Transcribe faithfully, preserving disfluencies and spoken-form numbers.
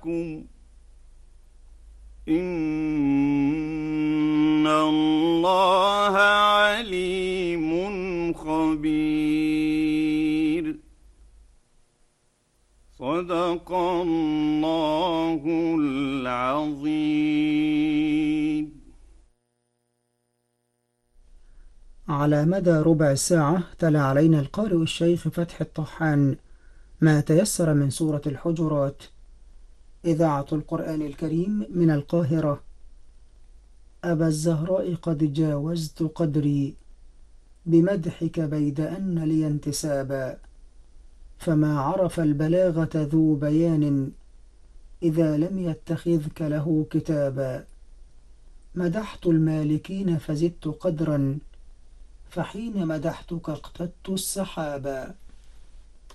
لكم إن الله عليم خبير. صدق الله العظيم. على مدى ربع ساعة تلا علينا القارئ الشيخ فتح الطحان ما تيسر من سورة الحجرات. إذاعة القرآن الكريم من القاهرة. أبا الزهراء قد جاوزت قدري بمدحك بيد أن لي انتسابا، فما عرف البلاغة ذو بيان إذا لم يتخذك له كتابا. مدحت المالكين فزدت قدرا، فحين مدحتك اقتدت السحابا.